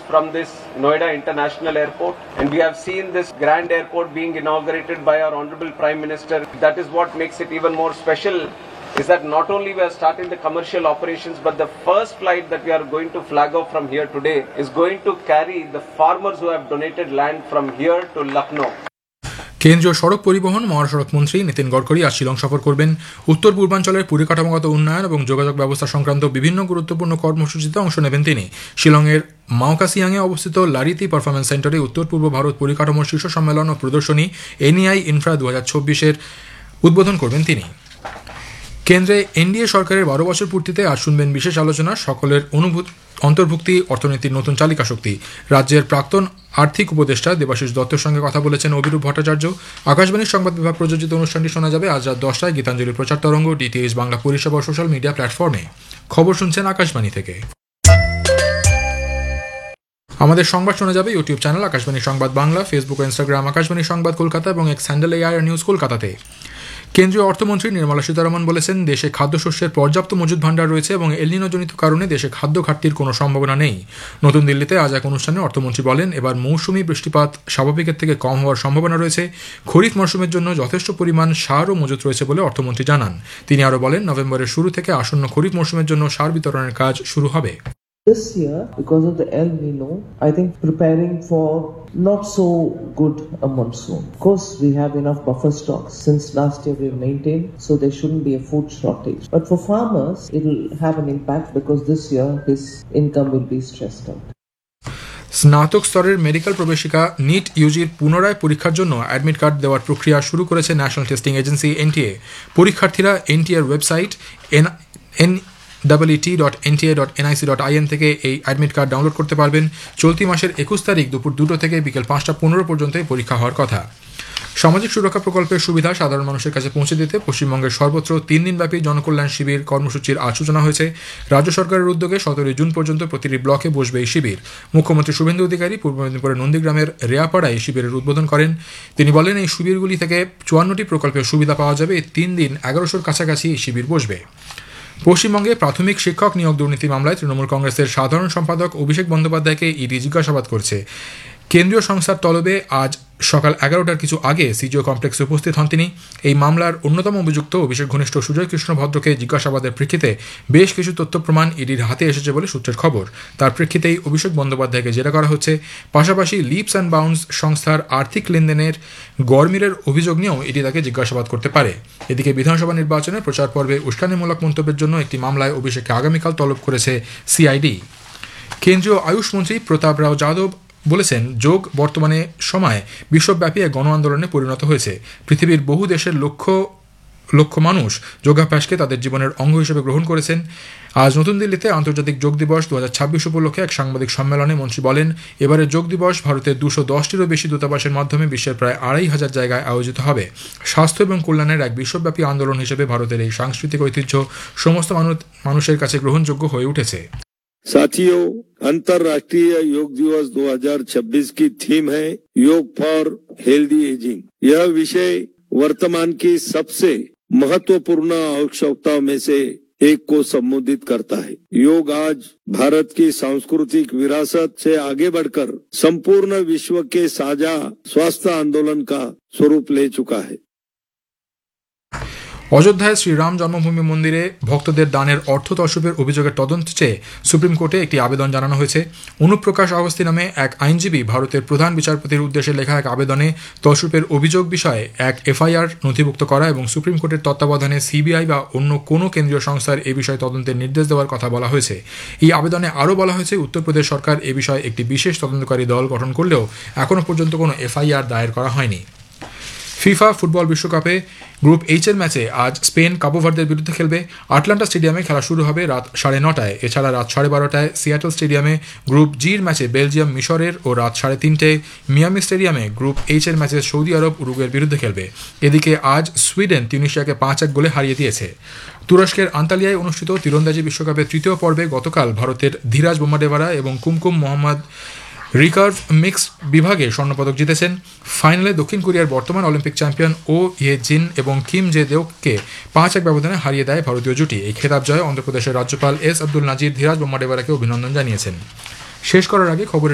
from this Noida International Airport, and we have seen this grand airport being inaugurated by our Honorable Prime Minister. That is what makes it even more special, is that not only we are starting the commercial operations, but the first flight that we are going to flag off from here today is going to carry the farmers who have donated land from here to Lucknow. কেন্দ্রীয় সড়ক পরিবহন মহাসড়ক মন্ত্রী নীতিন গডকরি আজ শিলং সফর করবেন। উত্তর পূর্বাঞ্চলের পরিকাঠামোগত উন্নয়ন এবং যোগাযোগ ব্যবস্থা সংক্রান্ত বিভিন্ন গুরুত্বপূর্ণ কর্মসূচিতে অংশ নেবেন তিনি। শিলংয়ের মাওকাসিয়াংয়ে অবস্থিত লারিতি পারফরমেন্স সেন্টারে উত্তর পূর্ব ভারত পরিকাঠামোর শীর্ষ সম্মেলন ও প্রদর্শনী এনইআই ইনফ্রা 2024 উদ্বোধন করবেন তিনি। কেন্দ্রে এনডিএ সরকারের 12 বছর পূর্তিতে আজ শুনবেন বিশেষ আলোচনা সকলের অন্তর্ভুক্তি অর্থনীতির নতুন চালিকা শক্তি। রাজ্যের প্রাক্তন আর্থিক উপদেষ্টা দেবাশিস দত্তের সঙ্গে কথা বলেছেন অভিরূপ ভট্টাচার্য। আকাশবাণীর সংবাদ বিভাগ প্রযোজিত অনুষ্ঠানটি শোনা যাবে আজ রাত 10টায় গীতাঞ্জলি প্রচার তরঙ্গ, ডিটিএইচ বাংলা পরিষেবা ও সোশ্যাল মিডিয়া প্ল্যাটফর্মে। খবর শুনছেন আকাশবাণী থেকে। আমাদের সংবাদ শোনা যাবে ইউটিউব চ্যানেল আকাশবাণী সংবাদ বাংলা, ফেসবুক ও ইনস্টাগ্রাম আকাশবাণী সংবাদ কলকাতা এবং এক্স হ্যান্ডেল এআইআর নিউজ কলকাতাতে। কেন্দ্রীয় অর্থমন্ত্রী নির্মলা সীতারমণ বলেছেন, দেশে খাদ্যশস্যের পর্যাপ্ত মজুত ভাণ্ডার রয়েছে এবং এলনিনোজনিত কারণে দেশে খাদ্য ঘাটতির কোনো সম্ভাবনা নেই। নতুন দিল্লিতে আজ এক অনুষ্ঠানে অর্থমন্ত্রী বলেন, এবার মৌসুমি বৃষ্টিপাত স্বাভাবিকের থেকে কম হওয়ার সম্ভাবনা রয়েছে। খরিফ মরশুমের জন্য যথেষ্ট পরিমাণ সারও মজুত রয়েছে বলে অর্থমন্ত্রী জানান। তিনি আরও বলেন, নভেম্বরের শুরু থেকে আসন্ন খরিফ মরশুমের জন্য সার বিতরণের কাজ শুরু হবে। This year, because of the El Nino, I think preparing for not so good a monsoon. Of course, we have enough buffer stocks. Since last year we have maintained, so there shouldn't be a food shortage. But for farmers, it will have an impact because this year his income will be stressed out. স্নাতক স্তরের medical প্রবেশিকা NEET ইউজির পুনরায় পরীক্ষার জন্য admit card দেওয়ার প্রক্রিয়া শুরু করেছে ন্যাশনাল টেস্টিং এজেন্সি এনটিএ। পরীক্ষার্থীরা এনটিএর ওয়েবসাইট www.nta.nic.in থেকে এই অ্যাডমিট কার্ড ডাউনলোড করতে পারবেন। চলতি মাসের 21 তারিখ দুপুর 2টো থেকে বিকেল 5টা 15 পর্যন্ত পরীক্ষা হওয়ার কথা। সামাজিক সুরক্ষা প্রকল্পের সুবিধা সাধারণ মানুষের কাছে পৌঁছে দিতে পশ্চিমবঙ্গের সর্বত্র 3 দিনব্যাপী জনকল্যাণ শিবির কর্মসূচির আজ সূচনা হয়েছে। রাজ্য সরকারের উদ্যোগে 17 জুন পর্যন্ত প্রতিটি ব্লকে বসবে এই শিবির। মুখ্যমন্ত্রী শুভেন্দু অধিকারী পূর্ব মেদিনীপুরের নন্দীগ্রামের রেয়াপাড়ায় শিবিরের উদ্বোধন করেন। তিনি বলেন, এই শিবিরগুলি থেকে 54টি প্রকল্পের সুবিধা পাওয়া যাবে। এই 3 দিন 1100-র কাছাকাছি এই শিবির বসবে। পশ্চিমবঙ্গে প্রাথমিক শিক্ষক নিয়োগ দুর্নীতি মামলায় তৃণমূল কংগ্রেসের সাধারণ সম্পাদক অভিষেক বন্দ্যোপাধ্যায়কে ইডি জিজ্ঞাসাবাদ করছে। কেন্দ্রীয় সংস্থার তলবে আজ সকাল 11টার কিছু আগে সিজিও কমপ্লেক্সে উপস্থিত হন তিনি। এই মামলার অন্যতম অভিযুক্ত অভিষেক ঘনিষ্ঠ সুজয় কৃষ্ণ ভদ্রকে জিজ্ঞাসাবাদের প্রেক্ষিতে বেশ কিছু তথ্য প্রমাণ ইডির হাতে এসেছে বলে সূত্রের খবর। তার প্রেক্ষিতেই অভিষেক বন্দ্যোপাধ্যায়কে জেরা করা হচ্ছে। পাশাপাশি লিপস অ্যান্ড বাউন্স সংস্থার আর্থিক লেনদেনের গড়মিলের অভিযোগ নিয়েও ইডি তাকে জিজ্ঞাসাবাদ করতে পারে। এদিকে বিধানসভা নির্বাচনের প্রচার পর্বে উস্কানিমূলক মন্তব্যের জন্য একটি মামলায় অভিষেককে আগামীকাল তলব করেছে সিআইডি। কেন্দ্রীয় আয়ুষ মন্ত্রী প্রতাপ রাও যাদব বলেছেন, যোগ বর্তমানে সময়ে বিশ্বব্যাপী এক গণ আন্দোলনে পরিণত হয়েছে। পৃথিবীর বহু দেশের লক্ষ লক্ষ মানুষ যোগাভ্যাসকে তাদের জীবনের অঙ্গ হিসেবে গ্রহণ করেছেন। আজ নতুন দিল্লিতে আন্তর্জাতিক যোগ দিবস 2026 উপলক্ষে এক সাংবাদিক সম্মেলনে মন্ত্রী বলেন, এবারে যোগ দিবস ভারতের 210টিরও বেশি দূতাবাসের মাধ্যমে বিশ্বের প্রায় 2500 জায়গায় আয়োজিত হবে। স্বাস্থ্য এবং কল্যাণের এক বিশ্বব্যাপী আন্দোলন হিসেবে ভারতের এই সাংস্কৃতিক ঐতিহ্য সমস্ত মানুষের কাছে গ্রহণযোগ্য হয়ে উঠেছে। साथियों, अंतर्राष्ट्रीय योग दिवस 2026 की थीम है योग फॉर हेल्दी एजिंग। यह विषय वर्तमान की सबसे महत्वपूर्ण आवश्यकताओं में से एक को संबोधित करता है। योग आज भारत की सांस्कृतिक विरासत से आगे बढ़कर संपूर्ण विश्व के साझा स्वास्थ्य आंदोलन का स्वरूप ले चुका है। অযোধ্যায় শ্রীরাম জন্মভূমি মন্দিরে ভক্তদের দানের অর্থ তছরূপের অভিযোগের তদন্ত চেয়ে সুপ্রিম কোর্টে একটি আবেদন জানানো হয়েছে। অনুপ্রকাশ অবস্থি নামে এক আইনজীবী ভারতের প্রধান বিচারপতির উদ্দেশ্যে লেখা এক আবেদনে তছরূপের অভিযোগ বিষয়ে এক এফআইআর নথিভুক্ত করা এবং সুপ্রিম কোর্টের তত্ত্বাবধানে সিবিআই বা অন্য কোনো কেন্দ্রীয় সংস্থার এ বিষয়ে তদন্তের নির্দেশ দেওয়ার কথা বলা হয়েছে। এই আবেদনে আরও বলা হয়েছে, উত্তরপ্রদেশ সরকার এ বিষয়ে একটি বিশেষ তদন্তকারী দল গঠন করলেও এখনও পর্যন্ত কোনো এফআইআর দায়ের করা হয়নি। ফিফা ফুটবল বিশ্বকাপে গ্রুপ এইচের ম্যাচে আজ স্পেন কাবো ভার্দের বিরুদ্ধে খেলবে। আটলান্টা স্টেডিয়ামে খেলা শুরু হবে রাত 9:30টায়। এছাড়া রাত 12:30টায় সিয়াটল স্টেডিয়ামে গ্রুপ জির ম্যাচে বেলজিয়াম মিশরের ও রাত 3:30টায় মিয়ামি স্টেডিয়ামে গ্রুপ এইচের ম্যাচে সৌদি আরব উরুগুয়ের বিরুদ্ধে খেলবে। এদিকে আজ সুইডেন তিউনিসিয়াকে 5-1 গোলে হারিয়ে দিয়েছে। তুরস্কের আন্তালিয়ায় অনুষ্ঠিত তীরন্দাজি বিশ্বকাপের তৃতীয় পর্বে গতকাল ভারতের ধীরাজ বোম্মাডেভারা এবং কুমকুম মোহাম্মদ রিকার্ভ মিক্সড বিভাগে স্বর্ণপদক জিতেছেন। ফাইনালে দক্ষিণ কোরিয়ার বর্তমান অলিম্পিক চ্যাম্পিয়ন ও ইয়ে জিন এবং কিম জে দেওককে 5-1 ব্যবধানে হারিয়ে দেয় ভারতীয় জুটি। এই খেতাব জয়ে অন্ধ্রপ্রদেশের রাজ্যপাল এস আব্দুল নাজির ধীরাজ বোম্মাডেভারাকে অভিনন্দন জানিয়েছেন। শেষ করার আগে খবরের